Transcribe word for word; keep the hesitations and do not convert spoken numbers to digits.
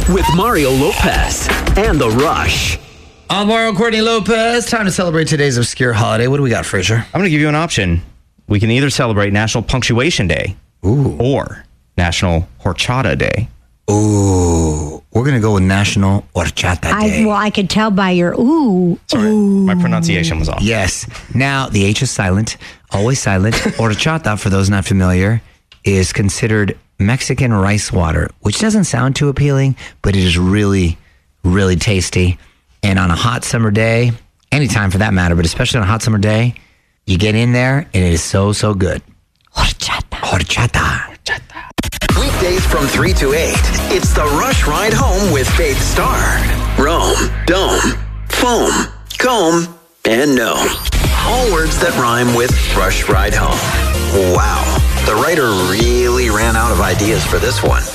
with Mario Lopez and The Rush. I'm Mario Courtney Lopez. Time to celebrate today's obscure holiday. What do we got, Fraser? I'm going to give you an option. We can either celebrate National Punctuation Day Ooh. or National Horchata Day. Ooh. We're going to go with National Horchata Day. I, well, I could tell by your ooh. Sorry, ooh. my pronunciation was off. Yes. Now, the H is silent, always silent. Horchata, for those not familiar, is considered Mexican rice water, which doesn't sound too appealing, but it is really, really tasty. And on a hot summer day, anytime for that matter, but especially on a hot summer day, you get in there and it is so, so good. Horchata. Horchata. Horchata. Weekdays from three to eight, it's the Rush Ride Home with Faith Starr. Rome, dome, foam, comb, and no. All words that rhyme with Rush Ride Home. Wow, the writer really ran out of ideas for this one.